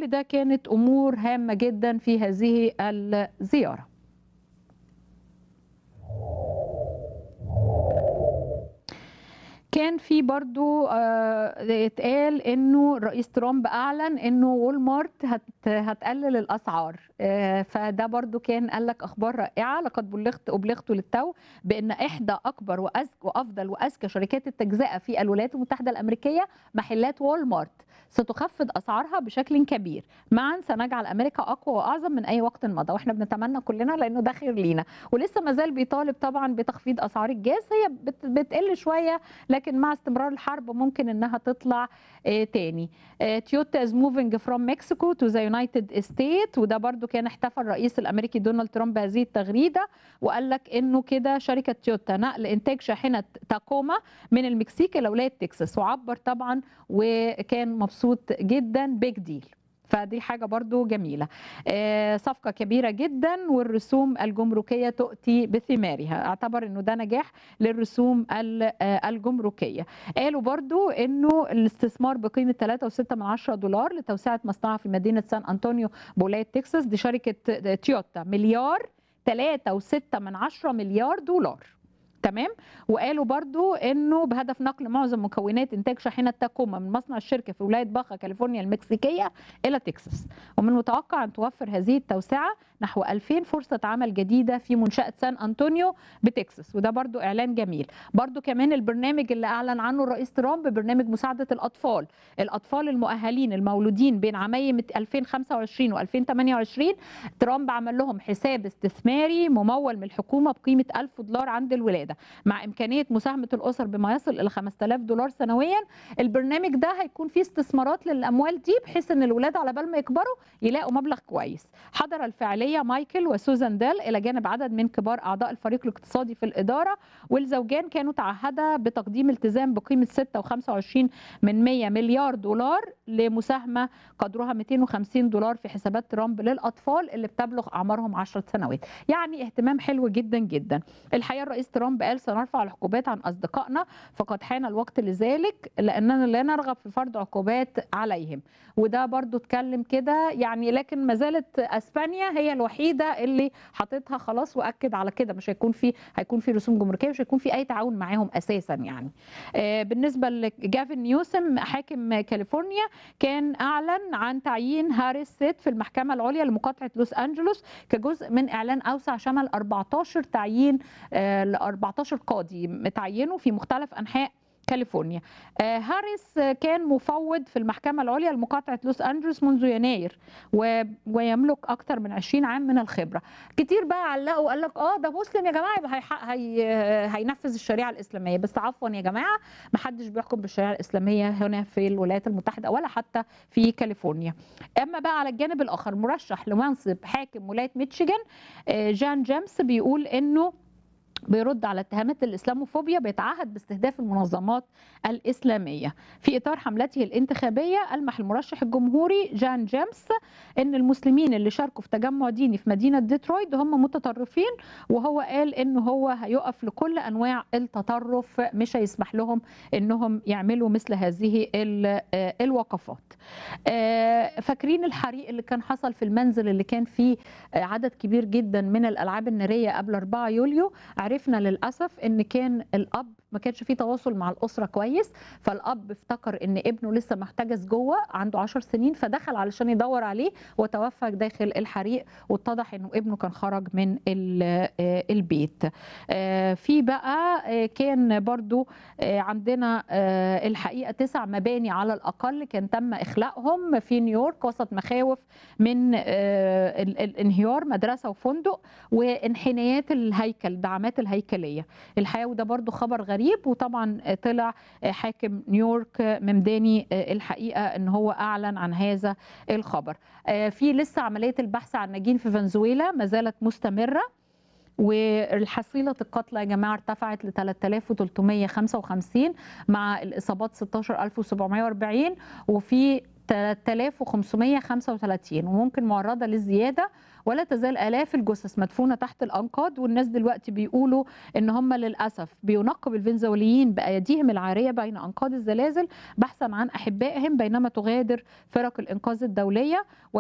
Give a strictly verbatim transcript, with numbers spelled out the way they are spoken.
كل ده كانت أمور هامة جدا في هذه الزيارة. كان في برضو آه، اتقال انه الرئيس ترامب اعلن انه وول مارت هت هتقلل الاسعار، آه، فده برضو كان قال لك اخبار رائعه. لقد بلغت ابلغت للتو بان احدى اكبر واذكى وافضل واذكى شركات التجزئه في الولايات المتحده الامريكيه محلات وول مارت ستخفض اسعارها بشكل كبير. معا سنجعل امريكا اقوى واعظم من اي وقت مضى، واحنا بنتمنى كلنا لانه ده خير لينا. ولسه ما زال بيطالب طبعا بتخفيض اسعار الجاز، هي بت بتقل شويه لكن مع استمرار الحرب ممكن انها تطلع آه تاني. تويوتا از موفينج فروم مكسيكو تو ذا يونايتد ستيت، وده برضو كان احتفل الرئيس الامريكي دونالد ترامب بهذه التغريده وقال لك انه كده شركه تويوتا نقل انتاج شاحنه تاكوما من المكسيك الى ولايه تكساس، وعبر طبعا وكان مبسوط جدا. بيج ديل، فدي حاجة برضو جميلة. آه صفقة كبيرة جدا والرسوم الجمركية تؤتي بثمارها، اعتبر انه ده نجاح للرسوم الجمركية. قالوا برضو انه الاستثمار بقيمة ثلاثة وستة من عشرة دولار لتوسعة مصنعها في مدينة سان أنطونيو بولاية تكساس، دي شركة تويوتا، مليار ثلاثة وستة من عشرة مليار دولار. تمام. وقالوا برضو انه بهدف نقل معظم مكونات انتاج شاحنه تاكوما من مصنع الشركه في ولايه باخا كاليفورنيا المكسيكيه الى تكساس، ومن المتوقع ان توفر هذه التوسعه نحو ألفين فرصه عمل جديده في منشاه سان انطونيو بتكساس، وده برضو اعلان جميل. برضو كمان البرنامج اللي اعلن عنه الرئيس ترامب برنامج مساعده الاطفال، الاطفال المؤهلين المولودين بين عامي ألفين وخمسة وعشرين وألفين وثمانية وعشرين، ترامب عمل لهم حساب استثماري ممول من الحكومه بقيمه ألف دولار عند الولاده، مع امكانيه مساهمه الاسر بما يصل الى خمسة آلاف دولار سنويا. البرنامج ده هيكون فيه استثمارات للاموال دي بحيث ان الولاد على بال ما يكبروا يلاقوا مبلغ كويس. حضر الفعاليه مايكل وسوزان ديل الى جانب عدد من كبار اعضاء الفريق الاقتصادي في الاداره، والزوجان كانوا تعهدا بتقديم التزام بقيمه ستة وخمسة وعشرين من مية مليار دولار لمساهمه قدرها مئتين وخمسين دولار في حسابات ترامب للاطفال اللي بتبلغ اعمارهم عشر سنوات. يعني اهتمام حلو جدا جدا. الحقيقه الرئيس ترامب قال سنرفع العقوبات عن اصدقائنا فقد حان الوقت لذلك لاننا لا نرغب في فرض عقوبات عليهم، وده برضو اتكلم كده يعني. لكن ما زالت اسبانيا هي الوحيده اللي حاططها خلاص واكد على كده، مش هيكون في هيكون في رسوم جمركيه، مش هيكون في اي تعاون معاهم اساسا يعني. آه بالنسبه لجافن نيوسم حاكم كاليفورنيا، كان اعلن عن تعيين هاريس سيت في المحكمه العليا لمقاطعه لوس انجلوس كجزء من اعلان اوسع شمل أربعتاشر تعيين آه ل أربعتاشر قاضي متعينوا في مختلف انحاء كاليفورنيا. آه هاريس كان مفوض في المحكمة العليا لمقاطعة لوس أنجلوس منذ يناير و... ويملك أكثر من عشرين عام من الخبرة. كتير بقى علقوا قال لك اه ده مسلم يا جماعة يبقى هي... هي... هينفذ الشريعة الإسلامية، بس عفوا يا جماعة ما حدش بيحكم بالشريعة الإسلامية هنا في الولايات المتحدة ولا حتى في كاليفورنيا. أما بقى على الجانب الآخر مرشح لمنصب حاكم ولاية ميشيغان آه جان جيمس بيقول إنه بيرد على اتهامات الإسلاموفوبيا، بيتعهد باستهداف المنظمات الإسلامية. في إطار حملته الانتخابية ألمح المرشح الجمهوري جان جيمس أن المسلمين اللي شاركوا في تجمع ديني في مدينة ديترويت هم متطرفين، وهو قال أنه هو هيقف لكل أنواع التطرف، مش هيسمح لهم أنهم يعملوا مثل هذه الوقفات. فاكرين الحريق اللي كان حصل في المنزل اللي كان فيه عدد كبير جدا من الألعاب النارية قبل أربعة يوليو؟ عرفنا للأسف ان كان الاب ما كانش فيه تواصل مع الأسرة كويس، فالاب افتكر ان ابنه لسه محتجز جوه عنده عشر سنين، فدخل علشان يدور عليه وتوفى داخل الحريق، واتضح انه ابنه كان خرج من البيت. في بقى كان برضو عندنا الحقيقة تسع مباني على الأقل كان تم إخلاءهم في نيويورك وسط مخاوف من الانهيار، مدرسة وفندق وانحنايات الهيكل، دعامات الهيكلية الحقيقة. وده برضو خبر غريب، وطبعا طلع حاكم نيويورك ممداني الحقيقة ان هو اعلن عن هذا الخبر. في لسه عملية البحث عن ناجين في فنزويلا ما زالت مستمرة، والحصيلة القتلى يا جماعة ارتفعت ل ثلاثة آلاف وثلاثمية وخمسة وخمسين مع الإصابات ستة عشر ألف وسبعمية وأربعين، وفي ثلاثة آلاف وخمسمائة وخمسة وثلاثين وممكن معرضة للزيادة، ولا تزال آلاف الجثث مدفونة تحت الأنقاض. والناس دلوقتي بيقولوا إن هم للأسف بينقب الفنزويليين بأيديهم العارية بين أنقاض الزلازل بحثا عن أحبائهم، بينما تغادر فرق الإنقاذ الدولية